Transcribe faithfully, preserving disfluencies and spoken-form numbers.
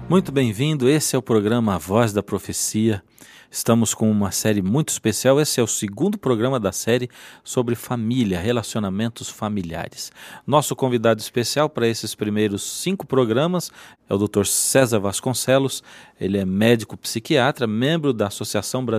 Muito bem-vindo, esse é o programa A Voz da Profecia. Estamos com uma série muito especial, esse é o segundo programa da série sobre família, relacionamentos familiares. Nosso convidado especial para esses primeiros cinco programas é o doutor César Vasconcelos. Ele é médico psiquiatra, membro da Associação Brasileira